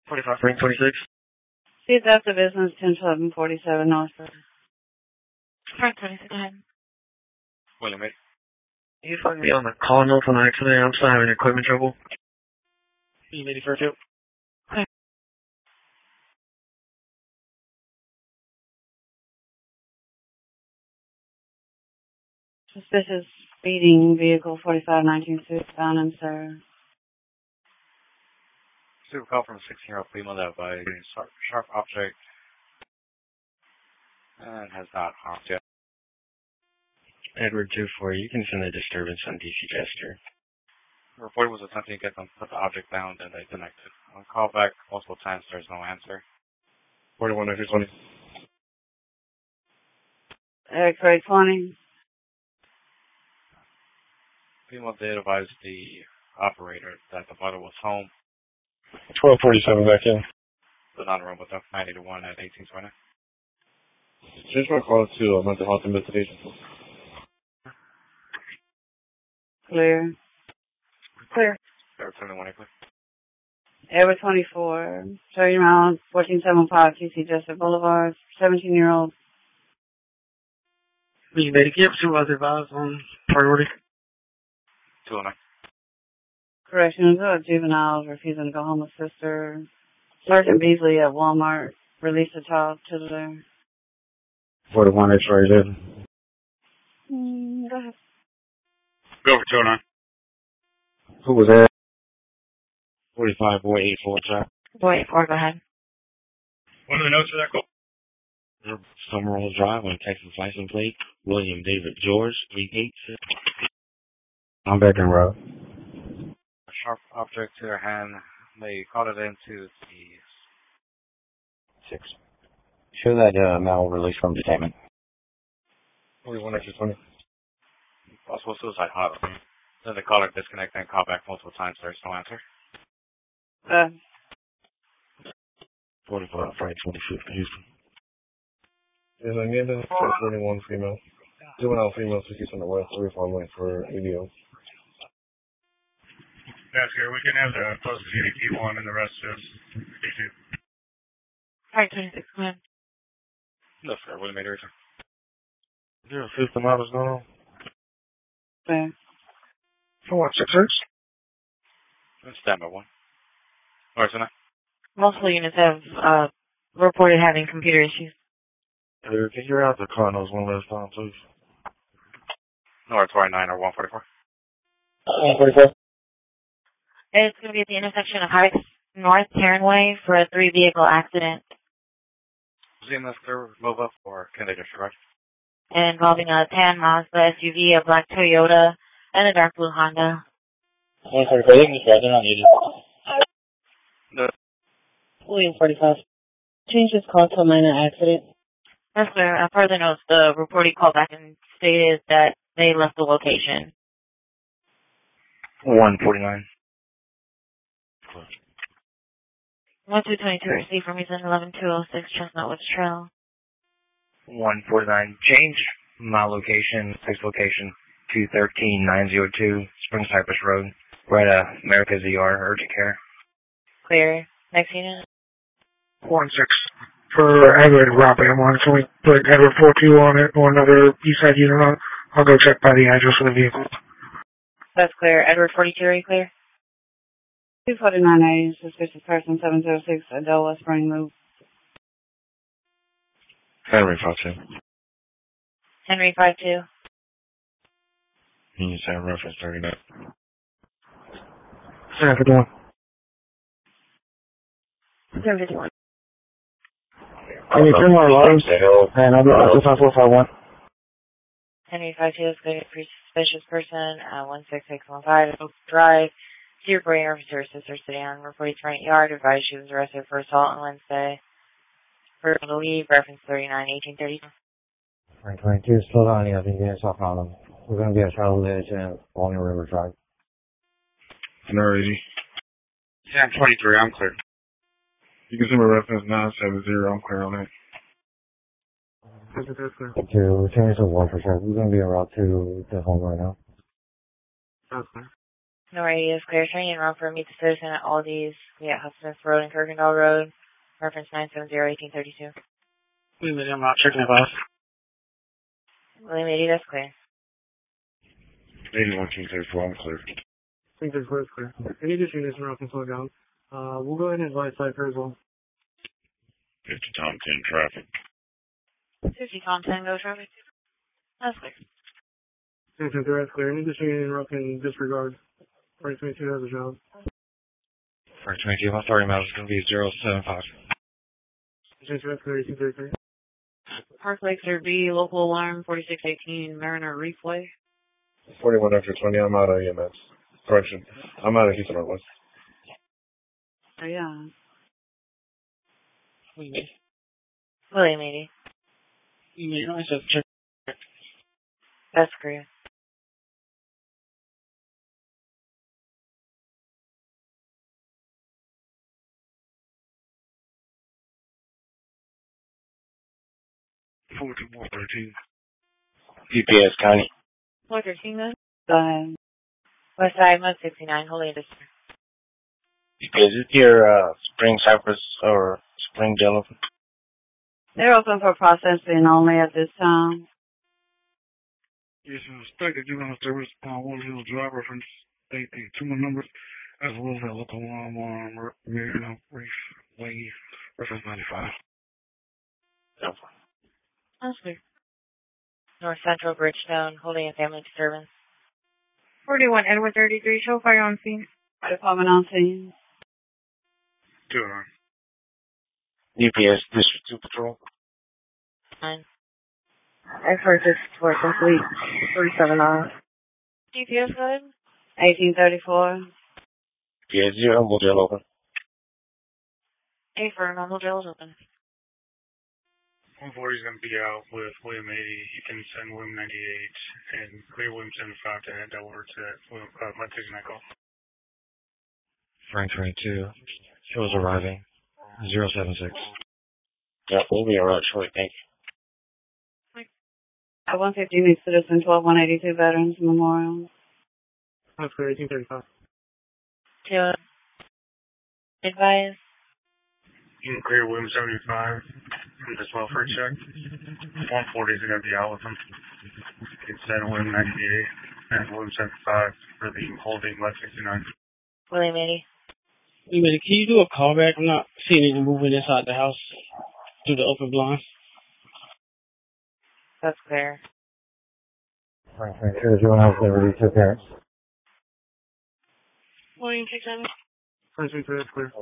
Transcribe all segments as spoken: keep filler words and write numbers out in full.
forty-five, ring twenty-six. See, it's after business, ten eleven forty-seven North. Frank twenty-six, go ahead. William, mate. Can you find me on the call notes on the accident? I'm still having equipment trouble. You ready for it, too? Okay. Suspicious speeding vehicle forty-five nineteen Suits found him, sir. Super call from a sixteen-year-old female that by sharp, sharp object and has not harmed yet. Edward two four, you can send a disturbance on D C Chester. The reporter was attempting to get them to put the object down and they connected. On call back multiple times, there's no answer. forty-one, nineteen twenty. Eric Craig twenty. Female did advise the operator that the mother was home. twelve forty-seven back in. But not in the room with them. nine eighty-one at eighteen twenty. Change my call to a mental health investigation. Clear. Clear. There, seventy-one, clear. Edward twenty-four. thirty miles, fourteen seventy-five T C Jessup Boulevard. seventeen-year-old. You made a gift to other advised on priority. two oh nine. Corrections, a juvenile refusing to go home with sister. Sergeant Beasley at Walmart released a child to the... forty-one, X-ray, did. Mm, go ahead. Go for two oh nine. Who was that? forty-five, boy eighty-four, track. Boy eighty-four, go ahead. What are the notes for that call? Summerall Drive on Texas license plate. William David George, three eight six. I'm back in row. A sharp object to their hand. They caught it into the... Six. Show that uh, Mal released from detainment. forty-one, extra twenty. Possible suicide hotline. Then the caller disconnect and call back multiple times. There's no answer. Uh, forty-four, Frank twenty-fifth, Houston. Yes, I need a forty-one female. Juvenile female, sixty on the west, thirty-four lane for A D O. That's good. We can have the close to C D P one and the rest is D two. Frank twenty-six, go ahead. No, sir. William made a return. Zero fifty miles going on. fair. For what, six six? Stand by one. Or tonight. Multiple units have uh, reported having computer issues. Uh, can you out the Cardinals one last time, please? North twenty-nine or one forty-four. one forty-four. It's going to be at the intersection of Highway North Tarynway for a three-vehicle accident. See if they're move up or can they disregard? Involving a tan Mazda S U V, a black Toyota, and a dark blue Honda. one forty-four, they can disregard, they're not needed. No. William forty-five. Change this call to a minor accident. That's clear. Uh, further notes, the reportee called back and stated that they left the location. one forty-nine. one two twenty-two received from reason eleven two oh six Chestnut Woods Trail. one forty-nine. Change my location, fixed location, two thirteen nine oh two Spring Cypress Road. We're at uh, America's E R, urgent care. Clear. Next unit. one six. For Edward Robert one, can we put Edward four two on it or another Eastside unit on? I'll go check by the address of the vehicle. That's clear. Edward forty-two, are you clear? two forty-nine A, suspicious person, seven oh six, Adola Spring Loop. Henry five two. Henry five two. You say reference thirty-nine. seven fifty-one. seven fifty-one. Can you turn my alarms? And I'll be at four five one. Henry five two is good for suspicious person at one six six one five Oak Drive. Dear Brady officer, sister sedan, reported front yard, advised she was arrested for assault on Wednesday. For the lead, reference thirty-nine eighteen thirty. Frank twenty-two, slow down, I think you saw on them. We're going to be at Charlotte Ledge and Walnut River Drive. Alrighty. ten twenty-three, I'm clear. You can send me reference nine seven zero, I'm clear on that. To change the one for sure. We're going to be en route to the home right now. Okay. No radius clear. Turning in wrong for meet the citizen at Aldi's. We at Huffsmith Road and Kirkendall Road. Reference nine seven zero, eighteen thirty-two. William Eddie, I'm out checking the bus. William Eddie, that's clear. eighty-one, King thirty-four, I'm clear. King thirty-four is clear. Any additional units are can slow down. Uh, we'll go ahead and advise Cypher as well. fifty Tom ten traffic. fifty Tom ten, go traffic. That's clear. King thirty-four is clear. Any additional unit can disregard. Frank twenty-two has a job. Frank twenty-two, my authority matter is going to be zero seven five. King thirty-four is clear. King thirty-three. Park Lake Sir B, local alarm forty-six eighteen, Mariner Reefway. forty-one after twenty, I'm out of E M S. Correction. I'm out of Houston Northwest. Oh, yeah. William Eddie. You know, I said check. That's clear. forty, one thirteen. G P S County. four thirteen then? Go ahead. West Side, Mud sixty-nine, Holy District. G P S, is here uh, Spring Cypress or Spring Jello? They're open for processing only at this time. Yes, suspected juvenile service on Wood Hills Drive, reference eight eight two numbers, as well as that local alarm on Mariner Reefway, reference ninety-five. That's clear. North Central, Bridgestone, holding a family disturbance. forty-one Edward thirty-three, show fire on scene. Department on scene. Two nine. U P S District two Patrol. Nine. Expert support complete. thirty-seven hours. G P S code? eighteen thirty-four. G P S zero, Humble Jail open. A for Humble Jail is open. one forty is going to be out with William eighty. You can send William ninety-eight and clear William seventy-five to head over to that William, uh, my sixty-nine call. Frank twenty-two, shows arriving. zero seven six. Yeah, we'll be around shortly, thank you. At one fifty, New Citizen, twelve one eighty-two Veterans Memorial. That's clear. eighteen thirty-five. To advise. You can clear William seventy-five as well for a check. one forty is going to be out with him. You can send William ninety-eight and William seventy-five for the holding left sixty-nine. William eighty. Hey, man, can you do a callback? I'm not seeing any movement inside the house through the open blinds. That's clear. Frank twenty-two, juvenile been released to parents. William six seven. Frank twenty-two, that's clear.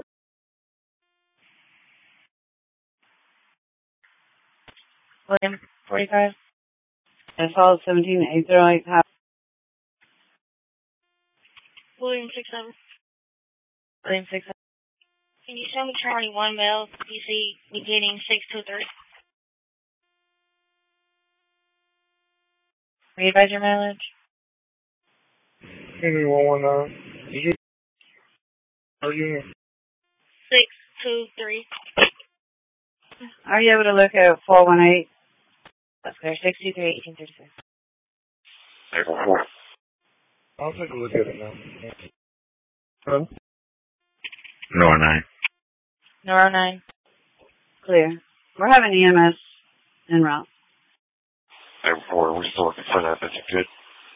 William forty-five. Assault seventeen eight zero eight. William six seven. William six seven. Can you send me Charlie one mail, P C, beginning six two three? Readvise your mileage. Give me one one nine. Are you? six two three. Are you able to look at four one eight? That's clear. six two three, eighteen thirty-six. I'll take a look at it now. Hello? Nor nine. Noro nine. Clear. We're having E M S en route. Airport, we're still looking for that, that's good.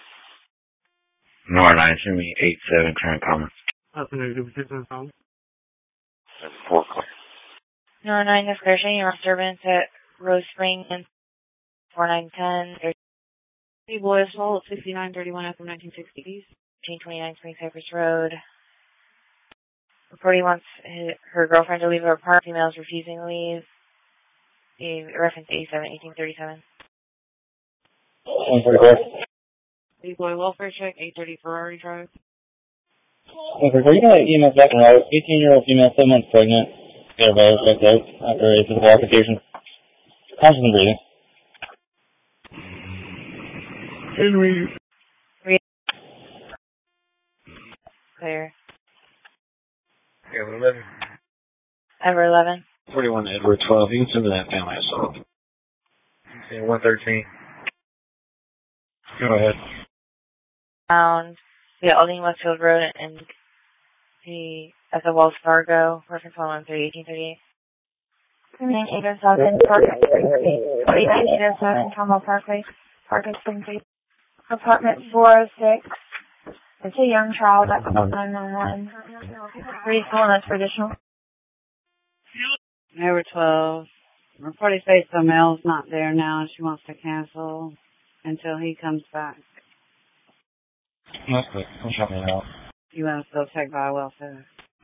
Nor nine, send me eight seven, current comments. That's an negative six and pounds. Four clear. Noro nine, that's clear. Showing your disturbance at Rose Spring and four nine ten. Hey, boy, assault sixty-nine thirty-one after nineteen sixty East. eighteen twenty-nine Spring Cypress Road. Reporting wants her girlfriend to leave her apartment. Female is refusing to leave. The reference eighty-seven, eighteen thirty-seven. one forty-four. Hey, boy, welfare check, eight thirty Ferrari Drive. one forty-four, you got an email back and route. eighteen-year-old female, seven months pregnant. Got a virus checked out after a physical altercation. Conscious and breathing. Henry. Clear. Yeah, eleven. Ever eleven. forty-one Edward twelve, you can send to that family assault. one thirteen. Go ahead. Found The Aldine Westfield Road and the at the Wells Fargo, reference one one three, eighteen thirty-eight. Remain eight oh seven, Parker Street, forty-nine eight oh seven, Tomo Parkway, Parker Street, apartment four oh six. It's a young child at nine one one. Reasonable enough for additional. Number twelve. Reported states the mail's not there now and she wants to cancel until he comes back. That's good. Come show me out. You want to still check by welfare?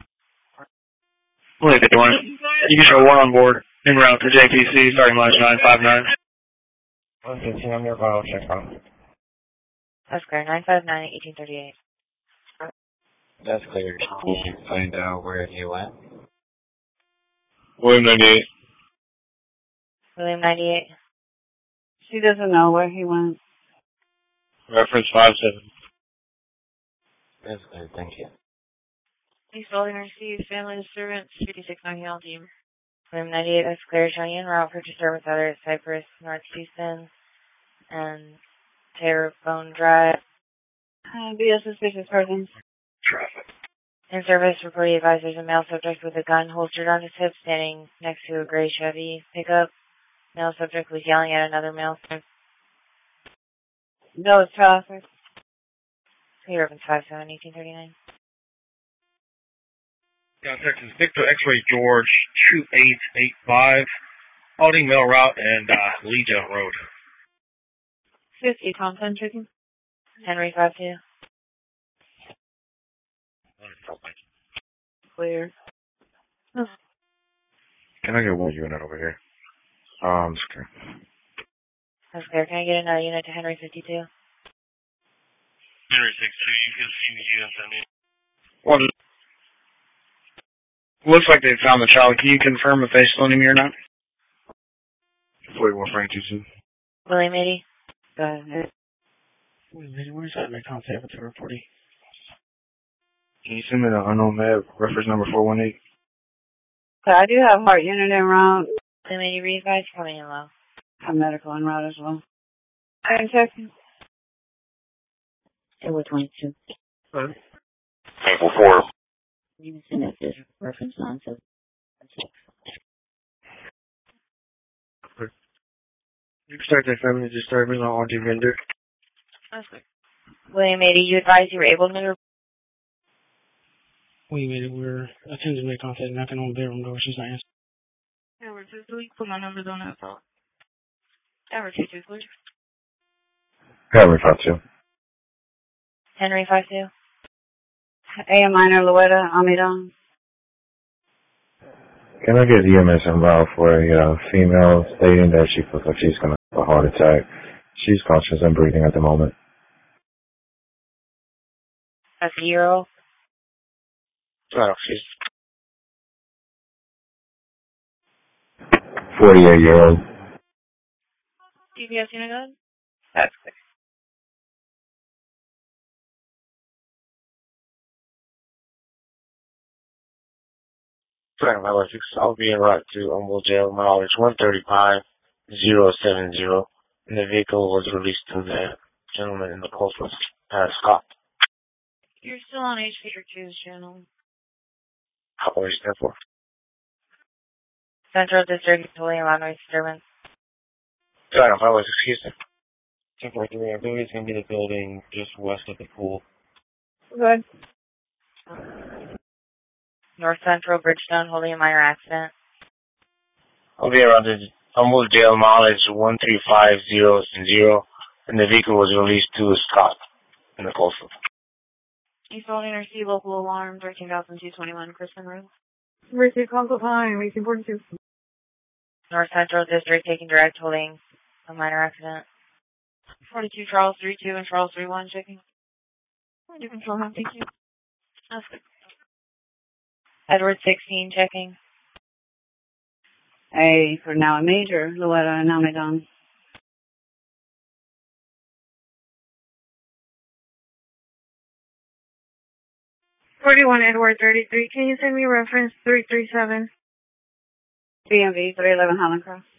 Wait, they want you can show one on board en route to J P C starting line nine five nine. one fifteen on your file, check out. That's clear, nine five nine, eighteen thirty-eight. That's clear. Can you find out where he went? William ninety-eight. William ninety-eight. She doesn't know where he went. Reference five seven. That's good, thank you. Please holding received family disturbance, fifty-six ninety Aldine. William ninety-eight, that's clear, showing en route for disturbance other at Cypress, North Houston, and Terrebonne Drive. Uh, be a suspicious person. Traffic. In service, reporting advisors a male subject with a gun holstered on his hip standing next to a gray Chevy pickup. Male subject was yelling at another male subject. No, it's traffic. Clear open five seven, eighteen thirty-nine. Contact is Victor X-Ray George two eight eight five, Aldine Mail Route and uh, Legion Road. fifty, Tom ten chicken. Henry five two. Clear. Oh. Can I get one unit over here? Um, okay. That's clear. Can I get another unit to Henry fifty-two? Henry six two, you can see the units I need. Well, looks like they found the child. Can you confirm if they still need me or not? forty-one Frank two two. William eighty. Go ahead. Wait a minute, where's that my contact with the reporting? Can you send me the unknown map, reference number four one eight? So I do have heart unit en route. William eighty, re-advise coming in low. A medical en route as well. I'm checking. Edward twenty-two. Huh? Table four. You can send that to reference on so. You can start that family disturbance on R T vendor. That's good. William eighty, you advise you were able to report. Wait a minute, we're attempting to make contact, knocking on the bedroom door, she's not answering. Edward two two, put my numbers on that phone. Edward two two, please. Henry five two. Henry five two. A M minor, Louetta, Amidon. Can I get E M S involved for a uh, female stating that she feels like she's going to have a heart attack? She's conscious and breathing at the moment. That's a year old. Oh, she's forty-eight year old. D B S unit good? That's good. Sorry, my wife. I'll be en route to Humboldt Jail, mileage one thirty-five zero seven zero, and the vehicle was released to the gentleman in the Gulf of uh, Scott. You're still on H P two's channel. How are you stand for? Central District, William Illinois disturbance. Sorry, my wife. Excuse me. ten forty-three, I believe it's going to be the building just west of the pool. Good. North Central, Bridgestone, holding a minor accident. I'll be around the Humboldt Jail, mileage one three five zero zero, and the vehicle was released to Scott in the Gulf of. East Aldine receive local alarm, thirteen thousand two twenty-one, Kristen Road. Receive consult time, eighteen forty-two. North Central District taking direct, holding a minor accident. forty-two Charles three two and Charles three one checking. You can control him, thank you. That's good. Edward sixteen checking. A for now a major, Louetta and Amidon. forty-one Edward thirty-three. Can you send me reference three three seven? B M V three eleven Highland Cross.